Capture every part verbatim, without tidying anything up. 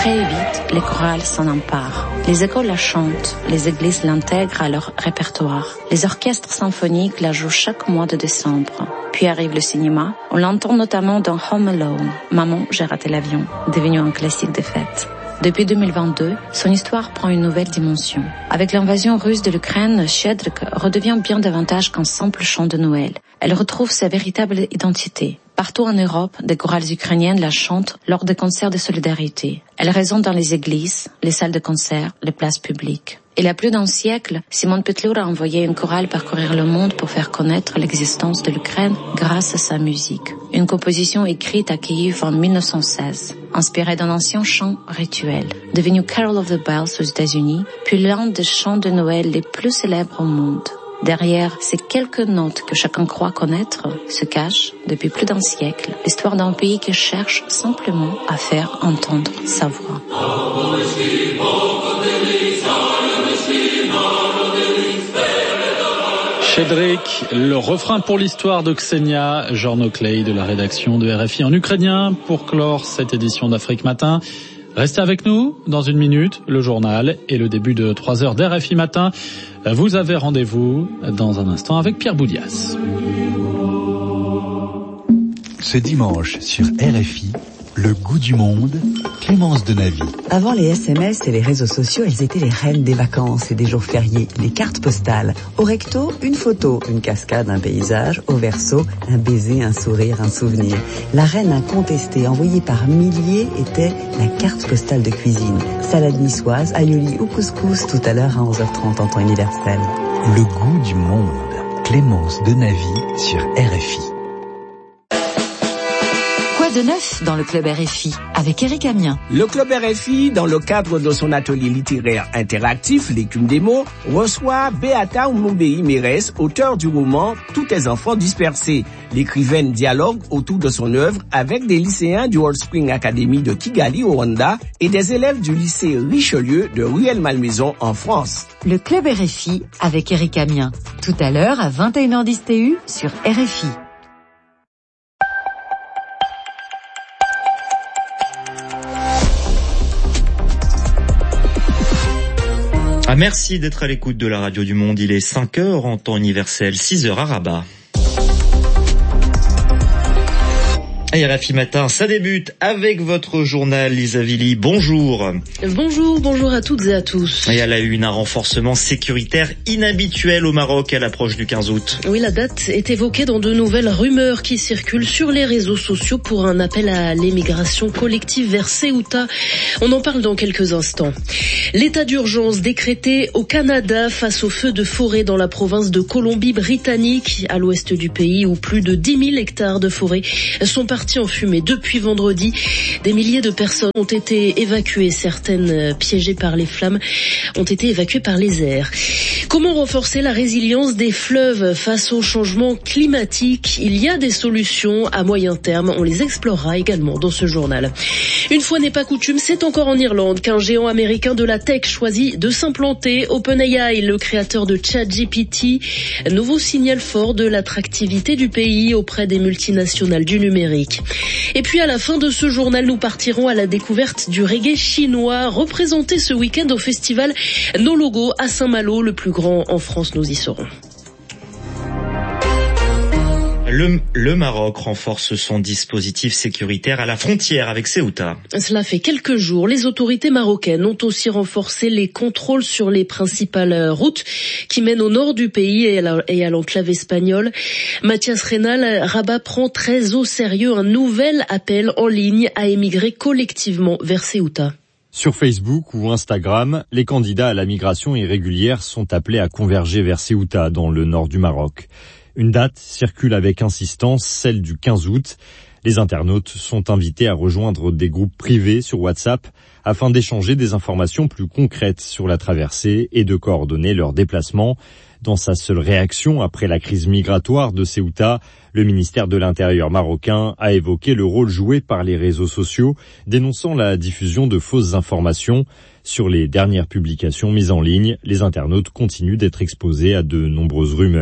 très vite, les chorales s'en emparent. Les écoles la chantent, les églises l'intègrent à leur répertoire. Les orchestres symphoniques la jouent chaque mois de décembre. Puis arrive le cinéma. On l'entend notamment dans Home Alone, Maman, j'ai raté l'avion, devenu un classique des fêtes. Depuis deux mille vingt-deux, son histoire prend une nouvelle dimension. Avec l'invasion russe de l'Ukraine, Щедрик redevient bien davantage qu'un simple chant de Noël. Elle retrouve sa véritable identité. Partout en Europe, des chorales ukrainiennes la chantent lors des concerts de solidarité. Elle résonne dans les églises, les salles de concert, les places publiques. Il y a plus d'un siècle, Simon Petlura a envoyé une chorale parcourir le monde pour faire connaître l'existence de l'Ukraine grâce à sa musique. Une composition écrite à Kiev en mille neuf cent seize, inspirée d'un ancien chant rituel, devenu Carol of the Bells aux États-Unis, puis l'un des chants de Noël les plus célèbres au monde. Derrière ces quelques notes que chacun croit connaître, se cache, depuis plus d'un siècle, l'histoire d'un pays qui cherche simplement à faire entendre sa voix. Щедрик, le refrain pour l'histoire de Ksenia Jornoklei de la rédaction de R F I en ukrainien pour clore cette édition d'Afrique Matin. Restez avec nous, dans une minute, le journal et le début de trois heures d'R F I Matin. Vous avez rendez-vous dans un instant avec Pierre Boudias. Ce dimanche sur R F I, le goût du monde, Clémence Denavy. Avant les S M S et les réseaux sociaux, elles étaient les reines des vacances et des jours fériés, les cartes postales. Au recto, une photo, une cascade, un paysage. Au verso, un baiser, un sourire, un souvenir. La reine incontestée, envoyée par milliers, était la carte postale de cuisine. Salade niçoise, aioli ou couscous, tout à l'heure à onze heures trente en temps universel. Le goût du monde, Clémence Denavy sur R F I. De neuf dans le Club R F I avec Eric Amien. Le Club R F I, dans le cadre de son atelier littéraire interactif, L'écume des mots, reçoit Beata Umumbei Mérès, auteur du roman Tous tes enfants dispersés. L'écrivaine dialogue autour de son œuvre avec des lycéens du Wellspring Academy de Kigali au Rwanda et des élèves du lycée Richelieu de Rueil-Malmaison en France. Le Club R F I avec Eric Amien. Tout à l'heure à vingt et une heures dix T U sur R F I. Ah, merci d'être à l'écoute de la radio du monde. Il est cinq heures en temps universel, six heures à Rabat. Et R F I Matin, ça débute avec votre journal, Lisa Vili. Bonjour. Bonjour, bonjour à toutes et à tous. Et à la une, un renforcement sécuritaire inhabituel au Maroc à l'approche du quinze août. Oui, la date est évoquée dans de nouvelles rumeurs qui circulent sur les réseaux sociaux pour un appel à l'émigration collective vers Ceuta. On en parle dans quelques instants. L'état d'urgence décrété au Canada face aux feux de forêt dans la province de Colombie-Britannique, à l'ouest du pays, où plus de dix mille hectares de forêt sont partis en fumée depuis vendredi. Des milliers de personnes ont été évacuées, certaines piégées par les flammes ont été évacuées par les airs. Comment renforcer la résilience des fleuves face au changement climatique? Il y a des solutions à moyen terme, on les explorera également dans ce journal. Une fois n'est pas coutume, c'est encore en Irlande qu'un géant américain de la tech choisit de s'implanter. OpenAI, le créateur de ChatGPT, nouveau signal fort de l'attractivité du pays auprès des multinationales du numérique. Et puis à la fin de ce journal, nous partirons à la découverte du reggae chinois, représenté ce week-end au festival No Logo à Saint-Malo, le plus grand en France, nous y serons. Le, le Maroc renforce son dispositif sécuritaire à la frontière avec Ceuta. Cela fait quelques jours. Les autorités marocaines ont aussi renforcé les contrôles sur les principales routes qui mènent au nord du pays et à l'enclave espagnole. Mathias Reynal, Rabat prend très au sérieux un nouvel appel en ligne à émigrer collectivement vers Ceuta. Sur Facebook ou Instagram, les candidats à la migration irrégulière sont appelés à converger vers Ceuta, dans le nord du Maroc. Une date circule avec insistance, celle du quinze août. Les internautes sont invités à rejoindre des groupes privés sur WhatsApp afin d'échanger des informations plus concrètes sur la traversée et de coordonner leur déplacement. Dans sa seule réaction après la crise migratoire de Ceuta, le ministère de l'Intérieur marocain a évoqué le rôle joué par les réseaux sociaux, dénonçant la diffusion de fausses informations. Sur les dernières publications mises en ligne, les internautes continuent d'être exposés à de nombreuses rumeurs.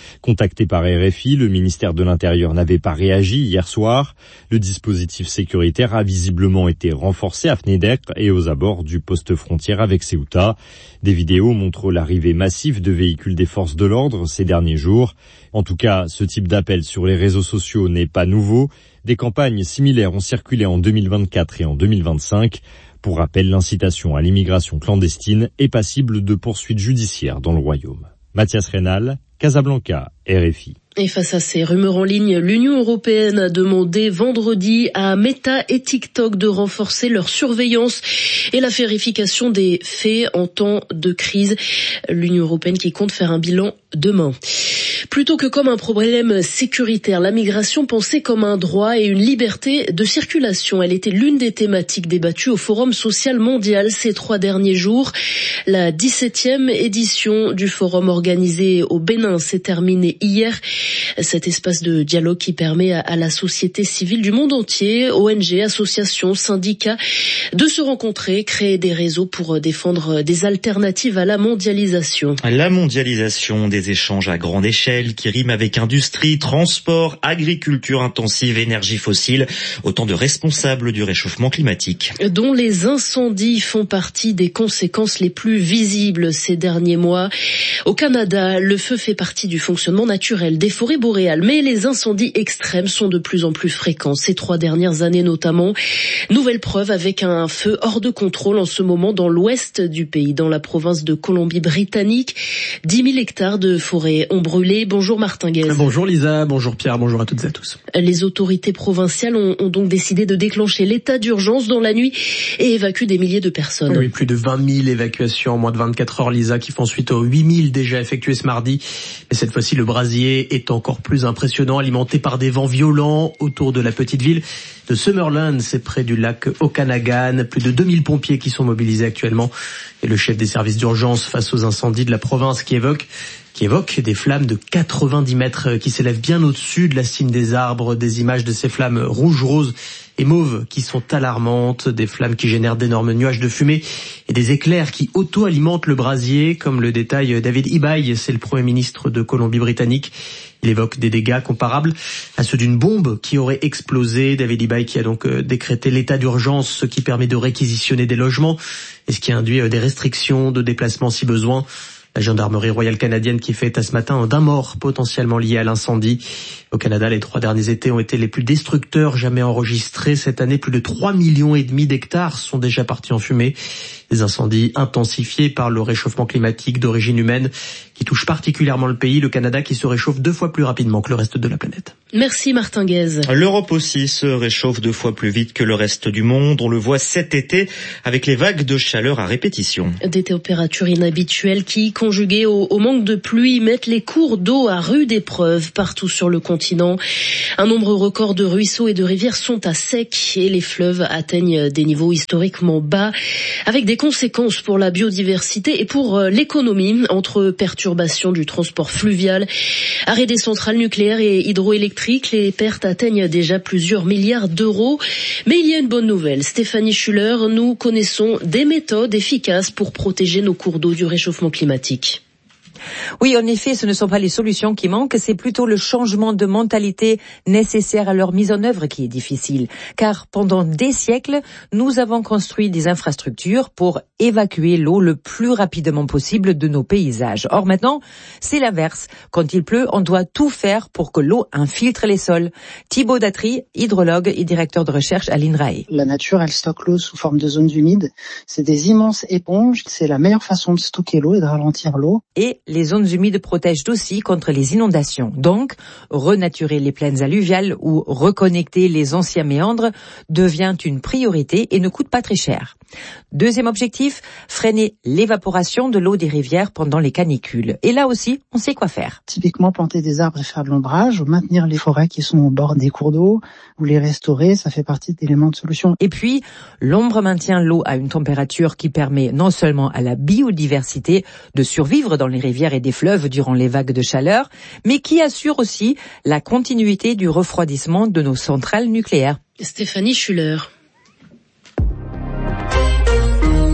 Contacté par R F I, le ministère de l'Intérieur n'avait pas réagi hier soir. Le dispositif sécuritaire a visiblement été renforcé à Fneder et aux abords du poste frontière avec Ceuta. Des vidéos montrent l'arrivée massive de véhicules des forces de l'ordre ces derniers jours. En tout cas, ce type d'appel sur les réseaux sociaux n'est pas nouveau. Des campagnes similaires ont circulé en deux mille vingt-quatre et en deux mille vingt-cinq. Pour rappel, l'incitation à l'immigration clandestine est passible de poursuites judiciaires dans le royaume. Mathias Reynal, Casablanca, R F I. Et face à ces rumeurs en ligne, l'Union européenne a demandé vendredi à Meta et TikTok de renforcer leur surveillance et la vérification des faits en temps de crise. L'Union européenne qui compte faire un bilan demain. Plutôt que comme un problème sécuritaire, la migration pensée comme un droit et une liberté de circulation. Elle était l'une des thématiques débattues au Forum social mondial ces trois derniers jours. La dix-septième édition du forum organisé au Bénin s'est terminée hier. Cet espace de dialogue qui permet à la société civile du monde entier, O N G, associations, syndicats, de se rencontrer, créer des réseaux pour défendre des alternatives à la mondialisation. La mondialisation des échanges à grande échelle qui rime avec industrie, transport, agriculture intensive, énergie fossile, autant de responsables du réchauffement climatique. Dont les incendies font partie des conséquences les plus visibles ces derniers mois. Au Canada, le feu fait partie du fonctionnement naturel des forêts boréales, mais les incendies extrêmes sont de plus en plus fréquents ces trois dernières années notamment. Nouvelle preuve avec un feu hors de contrôle en ce moment dans l'ouest du pays, dans la province de Colombie-Britannique. dix mille hectares de forêt ont brûlé. Bonjour Martin Guez. Bonjour Lisa, bonjour Pierre, bonjour à toutes et à tous. Les autorités provinciales ont, ont donc décidé de déclencher l'état d'urgence dans la nuit et évacuent des milliers de personnes. Oui, plus de vingt mille évacuations en moins de vingt-quatre heures, Lisa, qui font suite aux huit mille déjà effectuées ce mardi. Mais cette fois-ci, le brasier est encore plus impressionnant, alimenté par des vents violents autour de la petite ville de Summerland, c'est près du lac Okanagan. Plus de deux mille pompiers qui sont mobilisés actuellement. Et le chef des services d'urgence face aux incendies de la province qui évoque qui évoque des flammes de quatre-vingt-dix mètres qui s'élèvent bien au-dessus de la cime des arbres. Des images de ces flammes rouges, roses et mauves qui sont alarmantes. Des flammes qui génèrent d'énormes nuages de fumée et des éclairs qui auto-alimentent le brasier, comme le détaille David Ibaï, c'est le Premier ministre de Colombie-Britannique. Il évoque des dégâts comparables à ceux d'une bombe qui aurait explosé. David Ibaï qui a donc décrété l'état d'urgence, ce qui permet de réquisitionner des logements et ce qui induit des restrictions de déplacement si besoin. La gendarmerie royale canadienne qui fait état ce matin d'un mort potentiellement lié à l'incendie. Au Canada, les trois derniers étés ont été les plus destructeurs jamais enregistrés. Cette année, plus de trois millions et demi d'hectares sont déjà partis en fumée. Des incendies intensifiés par le réchauffement climatique d'origine humaine qui touche particulièrement le pays, le Canada qui se réchauffe deux fois plus rapidement que le reste de la planète. Merci Martin Guez. L'Europe aussi se réchauffe deux fois plus vite que le reste du monde. On le voit cet été avec les vagues de chaleur à répétition. Des températures inhabituelles qui, conjuguées au, au manque de pluie, mettent les cours d'eau à rude épreuve partout sur le continent. Un nombre record de ruisseaux et de rivières sont à sec et les fleuves atteignent des niveaux historiquement bas, avec des conséquences pour la biodiversité et pour l'économie, entre perturbations du transport fluvial, arrêt des centrales nucléaires et hydroélectriques. Les pertes atteignent déjà plusieurs milliards d'euros. Mais il y a une bonne nouvelle. Stéphanie Schuller, nous connaissons des méthodes efficaces pour protéger nos cours d'eau du réchauffement climatique. Oui, en effet, ce ne sont pas les solutions qui manquent, c'est plutôt le changement de mentalité nécessaire à leur mise en œuvre qui est difficile. Car pendant des siècles, nous avons construit des infrastructures pour évacuer l'eau le plus rapidement possible de nos paysages. Or maintenant, c'est l'inverse. Quand il pleut, on doit tout faire pour que l'eau infiltre les sols. Thibaut Datry, hydrologue et directeur de recherche à l'I N R A E. La nature, elle stocke l'eau sous forme de zones humides. C'est des immenses éponges. C'est la meilleure façon de stocker l'eau et de ralentir l'eau. Et les zones humides protègent aussi contre les inondations. Donc, renaturer les plaines alluviales ou reconnecter les anciens méandres devient une priorité et ne coûte pas très cher. Deuxième objectif, freiner l'évaporation de l'eau des rivières pendant les canicules. Et là aussi, on sait quoi faire. Typiquement, planter des arbres et faire de l'ombrage, ou maintenir les forêts qui sont au bord des cours d'eau, ou les restaurer, ça fait partie d'éléments de solution. Et puis, l'ombre maintient l'eau à une température qui permet non seulement à la biodiversité de survivre dans les rivières et des fleuves durant les vagues de chaleur, mais qui assure aussi la continuité du refroidissement de nos centrales nucléaires. Stéphanie Schuller.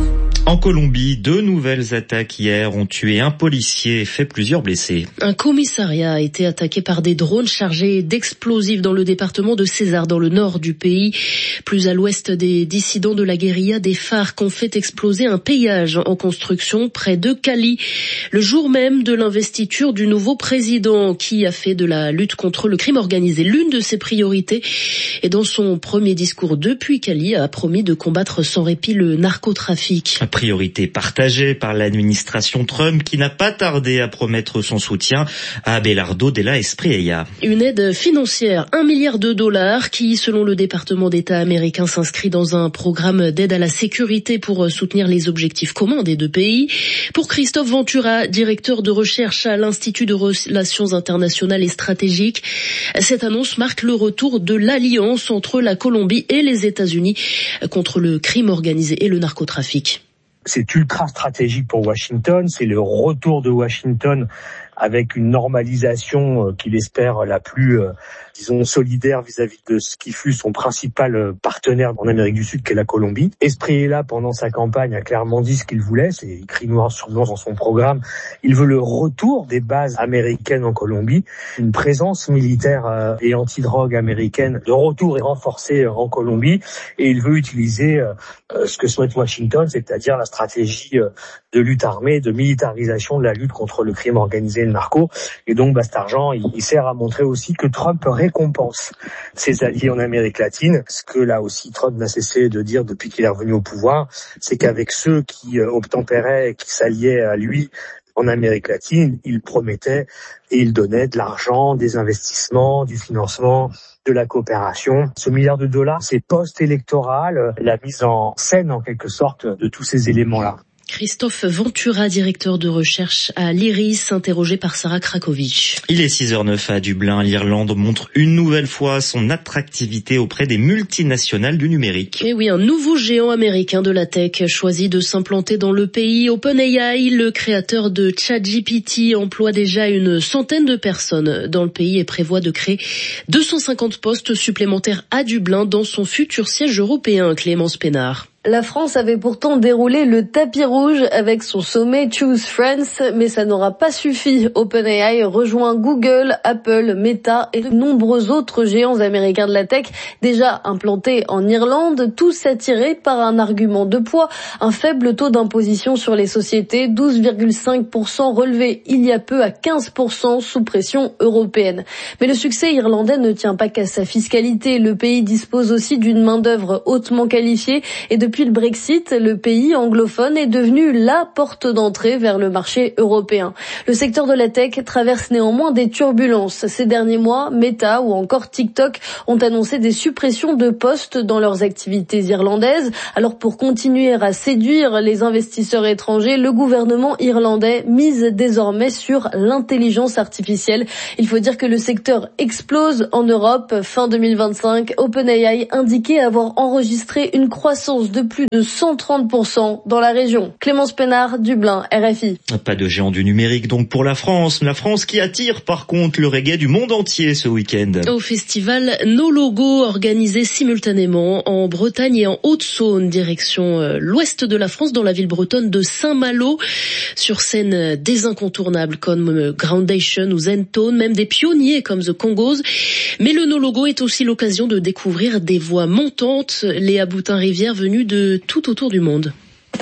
En Colombie, deux nouvelles attaques hier ont tué un policier et fait plusieurs blessés. Un commissariat a été attaqué par des drones chargés d'explosifs dans le département de César, dans le nord du pays. Plus à l'ouest, des dissidents de la guérilla des FARC ont fait exploser un péage en construction près de Cali, le jour même de l'investiture du nouveau président qui a fait de la lutte contre le crime organisé l'une de ses priorités. Et dans son premier discours depuis Cali, a promis de combattre sans répit le narcotrafic. Priorité partagée par l'administration Trump qui n'a pas tardé à promettre son soutien à Abelardo de la Espriella. Une aide financière, un milliard de dollars qui, selon le département d'État américain, s'inscrit dans un programme d'aide à la sécurité pour soutenir les objectifs communs des deux pays. Pour Christophe Ventura, directeur de recherche à l'Institut de Relations internationales et stratégiques, cette annonce marque le retour de l'alliance entre la Colombie et les États-Unis contre le crime organisé et le narcotrafic. C'est ultra stratégique pour Washington, c'est le retour de Washington avec une normalisation qu'il espère la plus, euh, disons, solidaire vis-à-vis de ce qui fut son principal partenaire en Amérique du Sud, qui est la Colombie. Espriella, pendant sa campagne, a clairement dit ce qu'il voulait, c'est écrit noir sur blanc dans son programme. Il veut le retour des bases américaines en Colombie, une présence militaire euh, et anti-drogue américaine de retour et renforcée en Colombie, et il veut utiliser euh, ce que souhaite Washington, c'est-à-dire la stratégie euh, de lutte armée, de militarisation de la lutte contre le crime organisé et le narco. Et donc, bah, cet argent, il, il sert à montrer aussi que Trump récompense ses alliés en Amérique latine. Ce que là aussi Trump n'a cessé de dire depuis qu'il est revenu au pouvoir, c'est qu'avec ceux qui euh, obtempéraient, qui s'alliaient à lui en Amérique latine, il promettait et il donnait de l'argent, des investissements, du financement, de la coopération. Ce milliard de dollars, c'est post-électoral, la mise en scène en quelque sorte de tous ces éléments-là. Christophe Ventura, directeur de recherche à l'Iris, interrogé par Sarah Krakovic. Il est six heures zéro neuf à Dublin. L'Irlande montre une nouvelle fois son attractivité auprès des multinationales du numérique. Et oui, un nouveau géant américain de la tech choisit de s'implanter dans le pays. OpenAI, le créateur de ChatGPT, emploie déjà une centaine de personnes dans le pays et prévoit de créer deux cent cinquante postes supplémentaires à Dublin dans son futur siège européen. Clémence Pénard. La France avait pourtant déroulé le tapis rouge avec son sommet Choose France, mais ça n'aura pas suffi. OpenAI rejoint Google, Apple, Meta et de nombreux autres géants américains de la tech déjà implantés en Irlande, tous attirés par un argument de poids, un faible taux d'imposition sur les sociétés, douze virgule cinq pour cent relevé il y a peu à quinze pour cent sous pression européenne. Mais le succès irlandais ne tient pas qu'à sa fiscalité. Le pays dispose aussi d'une main-d'œuvre hautement qualifiée et de Depuis le Brexit, le pays anglophone est devenu la porte d'entrée vers le marché européen. Le secteur de la tech traverse néanmoins des turbulences. Ces derniers mois, Meta ou encore TikTok ont annoncé des suppressions de postes dans leurs activités irlandaises. Alors pour continuer à séduire les investisseurs étrangers, le gouvernement irlandais mise désormais sur l'intelligence artificielle. Il faut dire que le secteur explose en Europe. Fin deux mille vingt-cinq, OpenAI indiquait avoir enregistré une croissance de de plus de cent trente pour cent dans la région. Clémence Pénard, Dublin, R F I. Pas de géant du numérique donc pour la France. La France qui attire par contre le reggae du monde entier ce week-end. Au festival No Logo organisé simultanément en Bretagne et en Haute-Saône, direction euh, l'ouest de la France, dans la ville bretonne de Saint-Malo. Sur scène des incontournables comme euh, Groundation ou Zentone, même des pionniers comme The Congos. Mais le No Logo est aussi l'occasion de découvrir des voix montantes. Léa Boutin-Rivière venue de tout autour du monde.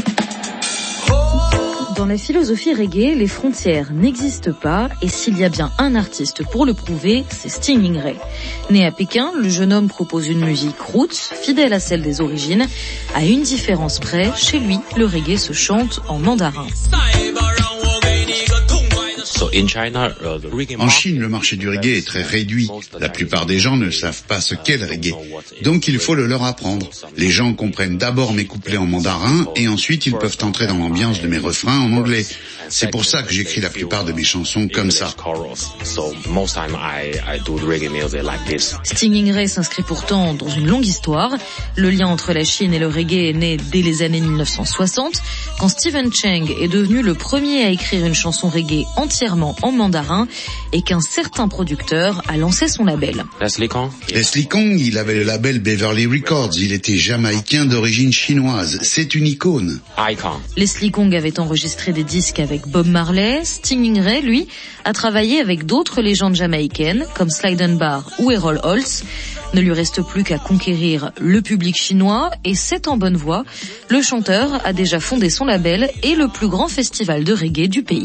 Dans la philosophie reggae, les frontières n'existent pas et s'il y a bien un artiste pour le prouver, c'est Stinging Ray. Né à Pékin, le jeune homme propose une musique roots, fidèle à celle des origines. À une différence près, chez lui, le reggae se chante en mandarin. En Chine, le marché du reggae est très réduit. La plupart des gens ne savent pas ce qu'est le reggae. Donc il faut le leur apprendre. Les gens comprennent d'abord mes couplets en mandarin et ensuite ils peuvent entrer dans l'ambiance de mes refrains en anglais. C'est pour ça que j'écris la plupart de mes chansons comme ça. Stinging Ray s'inscrit pourtant dans une longue histoire. Le lien entre la Chine et le reggae est né dès les années mille neuf cent soixante, quand Stephen Chang est devenu le premier à écrire une chanson reggae entière entièrement en mandarin et qu'un certain producteur a lancé son label. Leslie Kong Leslie Kong, il avait le label Beverly Records. Il était jamaïcain d'origine chinoise. C'est une icône. Icon. Leslie Kong avait enregistré des disques avec Bob Marley. Stinging Ray, lui, a travaillé avec d'autres légendes jamaïcaines comme Slyden Barr ou Errol Holtz. Ne lui reste plus qu'à conquérir le public chinois et c'est en bonne voie. Le chanteur a déjà fondé son label et le plus grand festival de reggae du pays.